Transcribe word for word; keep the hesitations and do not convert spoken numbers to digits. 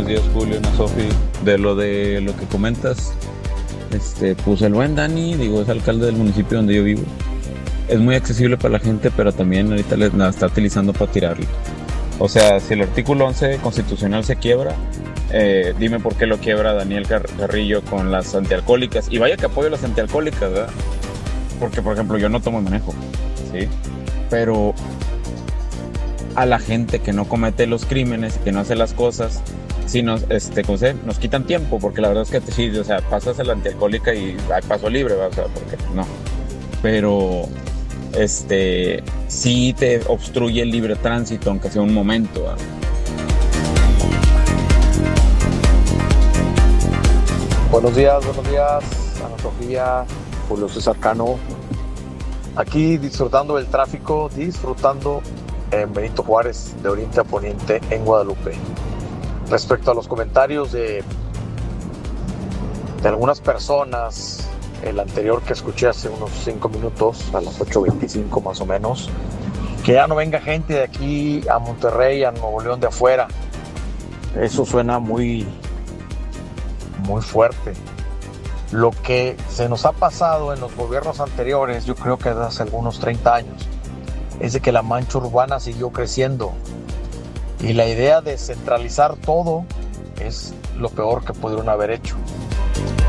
buenos días, Julio, Ana Sofi. De lo de lo que comentas, este, pues el buen Dani, digo, es alcalde del municipio donde yo vivo. Es muy accesible para la gente, pero también ahorita le- la está utilizando para tirarle. O sea, si el artículo once constitucional se quiebra, eh, dime por qué lo quiebra Daniel Car- Carrillo con las antialcohólicas. Y vaya que apoyo las antialcohólicas, ¿verdad? Porque, por ejemplo, yo no tomo y manejo, ¿sí? Pero a la gente que no comete los crímenes, que no hace las cosas, sí nos, este, ¿cómo se dice? Nos quitan tiempo, porque la verdad es que te- sí, o sea, pasas a la antialcohólica y hay paso libre, ¿verdad? O sea, porque no. Pero, este, sí te obstruye el libre tránsito, aunque sea un momento, ¿verdad? Buenos días, buenos días, Ana Sofía, Julio César Cano. Aquí disfrutando del tráfico, disfrutando en Benito Juárez, de oriente a poniente, en Guadalupe. Respecto a los comentarios de, de algunas personas, el anterior que escuché hace unos cinco minutos, a las ocho veinticinco más o menos, que ya no venga gente de aquí a Monterrey, a Nuevo León de afuera. Eso suena muy, muy fuerte. Lo que se nos ha pasado en los gobiernos anteriores, yo creo que desde hace algunos treinta años, es de que la mancha urbana siguió creciendo. Y la idea de centralizar todo es lo peor que pudieron haber hecho.